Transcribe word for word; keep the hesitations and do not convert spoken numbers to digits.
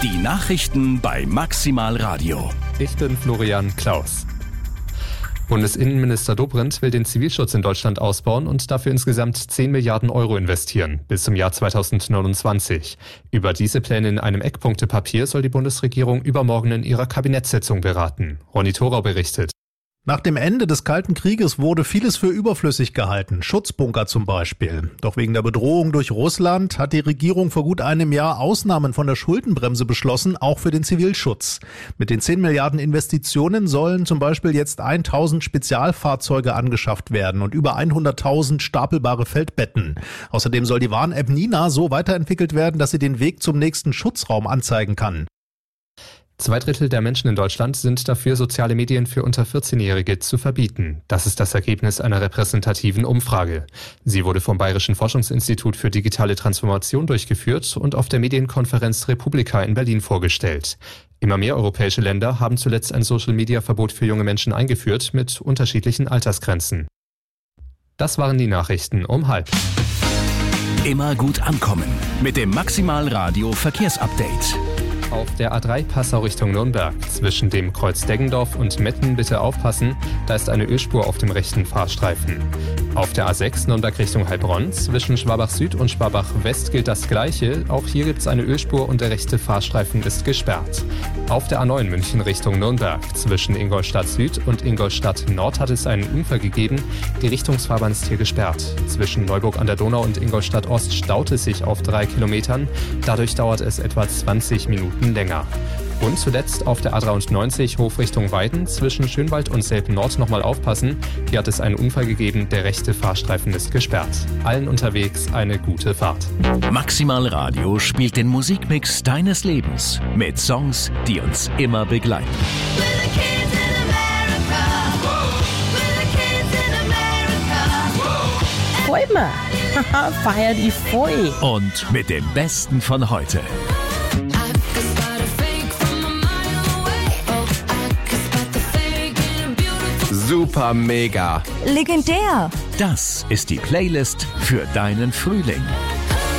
Die Nachrichten bei Maximal Radio. Ich bin Florian Klaus. Bundesinnenminister Dobrindt will den Zivilschutz in Deutschland ausbauen und dafür insgesamt zehn Milliarden Euro investieren, bis zum Jahr zweitausendneunundzwanzig. Über diese Pläne in einem Eckpunktepapier soll die Bundesregierung übermorgen in ihrer Kabinettssitzung beraten. Ronny Thorau berichtet. Nach dem Ende des Kalten Krieges wurde vieles für überflüssig gehalten, Schutzbunker zum Beispiel. Doch wegen der Bedrohung durch Russland hat die Regierung vor gut einem Jahr Ausnahmen von der Schuldenbremse beschlossen, auch für den Zivilschutz. Mit den zehn Milliarden Investitionen sollen zum Beispiel jetzt tausend Spezialfahrzeuge angeschafft werden und über hunderttausend stapelbare Feldbetten. Außerdem soll die Warn-App Nina so weiterentwickelt werden, dass sie den Weg zum nächsten Schutzraum anzeigen kann. Zwei Drittel der Menschen in Deutschland sind dafür, soziale Medien für unter vierzehnjährige zu verbieten. Das ist das Ergebnis einer repräsentativen Umfrage. Sie wurde vom Bayerischen Forschungsinstitut für digitale Transformation durchgeführt und auf der Medienkonferenz Republika in Berlin vorgestellt. Immer mehr europäische Länder haben zuletzt ein Social-Media-Verbot für junge Menschen eingeführt mit unterschiedlichen Altersgrenzen. Das waren die Nachrichten um halb. Immer gut ankommen mit dem Maximal Radio Verkehrsupdate. Auf der A drei Passau Richtung Nürnberg. Zwischen dem Kreuz Deggendorf und Metten bitte aufpassen, da ist eine Ölspur auf dem rechten Fahrstreifen. Auf der A sechs Nürnberg Richtung Heilbronn. Zwischen Schwabach Süd und Schwabach West gilt das Gleiche. Auch hier gibt es eine Ölspur und der rechte Fahrstreifen ist gesperrt. Auf der A neun München Richtung Nürnberg. Zwischen Ingolstadt Süd und Ingolstadt Nord hat es einen Unfall gegeben. Die Richtungsfahrbahn ist hier gesperrt. Zwischen Neuburg an der Donau und Ingolstadt Ost staut es sich auf drei Kilometern. Dadurch dauert es etwa zwanzig Minuten länger. Und zuletzt auf der A dreiundneunzig Hof Richtung Weiden. Zwischen Schönwald und Selb Nord nochmal aufpassen. Hier hat es einen Unfall gegeben. Der rechte Fahrstreifen ist gesperrt. Allen unterwegs eine gute Fahrt. Maximal Radio spielt den Musikmix deines Lebens mit Songs, die uns immer begleiten. Vollmer. Feier die voll. Und mit dem Besten von heute. Super mega. Legendär. Das ist die Playlist für deinen Frühling.